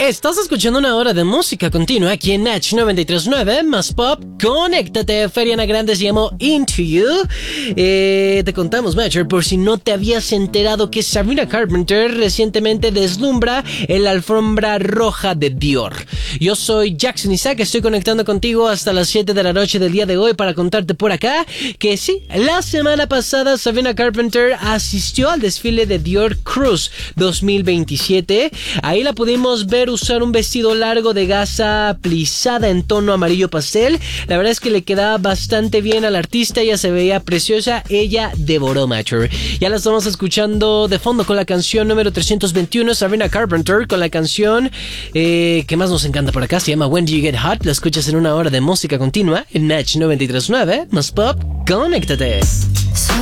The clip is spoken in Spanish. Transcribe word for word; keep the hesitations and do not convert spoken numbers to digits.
Estás escuchando una hora de música continua aquí en Natch noventa y tres punto nueve, más pop. Conéctate, Feriana Grande se llamó Into You. Eh, te contamos, Matcher, por si no te habías enterado, que Sabrina Carpenter recientemente deslumbra en la alfombra roja de Dior. Yo soy Jackson Isaac, estoy conectando contigo hasta las siete de la noche del día de hoy para contarte por acá que sí, la semana pasada Sabrina Carpenter asistió al desfile de Dior Cruise dos mil veintisiete. Ahí la pudimos ver usar un vestido largo de gasa plisada en tono amarillo pastel. La verdad es que le quedaba bastante bien al artista, ella se veía preciosa, ella devoró, Matcher. Ya la estamos escuchando de fondo con la canción número trescientos veintiuno, Sabrina Carpenter, con la canción eh, que más nos encanta por acá, se llama When Do You Get Hot. La escuchas en una hora de música continua en Natch noventa y tres punto nueve, más pop, conéctate.